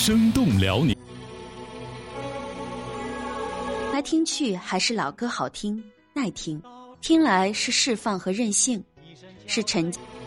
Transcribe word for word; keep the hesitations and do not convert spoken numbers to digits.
生动辽宁。 来听去还是老歌好听耐听，听来是释放和任性，是沉。